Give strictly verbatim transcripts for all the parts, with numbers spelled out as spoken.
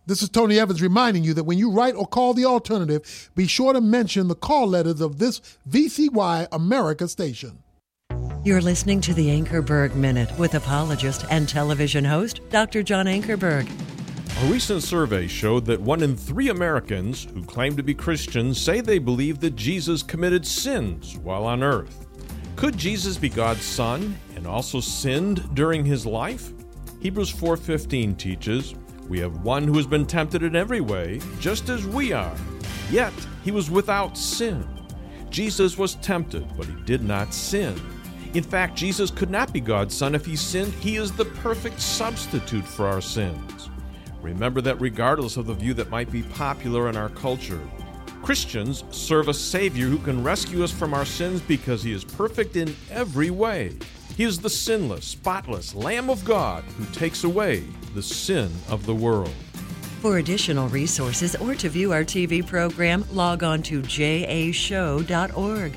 This is Tony Evans reminding you that when you write or call the alternative, be sure to mention the call letters of this V C Y America station. You're listening to the Ankerberg Minute with apologist and television host, Doctor John Ankerberg. A recent survey showed that one in three Americans who claim to be Christians say they believe that Jesus committed sins while on earth. Could Jesus be God's son and also sinned during his life? Hebrews four fifteen teaches, "We have one who has been tempted in every way, just as we are, yet he was without sin." Jesus was tempted, but he did not sin. In fact, Jesus could not be God's son if he sinned. He is the perfect substitute for our sins. Remember that regardless of the view that might be popular in our culture, Christians serve a Savior who can rescue us from our sins because he is perfect in every way. He is the sinless, spotless Lamb of God who takes away the sin of the world. For additional resources or to view our T V program, log on to j a show dot org.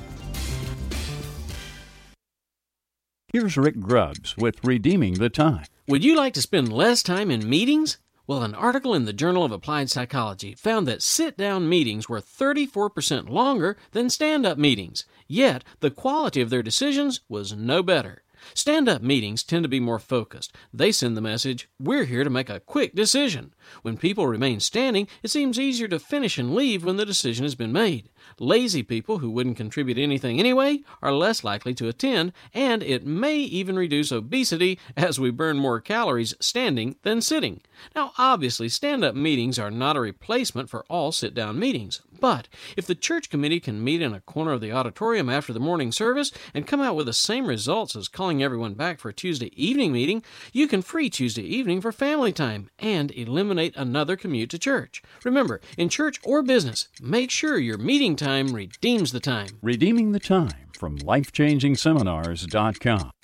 Here's Rick Grubbs with Redeeming the Time. Would you like to spend less time in meetings? Well, an article in the Journal of Applied Psychology found that sit-down meetings were thirty-four percent longer than stand-up meetings, yet the quality of their decisions was no better. Stand-up meetings tend to be more focused. They send the message, "We're here to make a quick decision." When people remain standing, it seems easier to finish and leave when the decision has been made. Lazy people who wouldn't contribute anything anyway are less likely to attend, and it may even reduce obesity as we burn more calories standing than sitting. Now, obviously, stand-up meetings are not a replacement for all sit-down meetings, but if the church committee can meet in a corner of the auditorium after the morning service and come out with the same results as calling everyone back for a Tuesday evening meeting, you can free Tuesday evening for family time and eliminate another commute to church. Remember, in church or business, make sure your meeting time redeems the time. Redeeming the Time from life changing seminars dot com.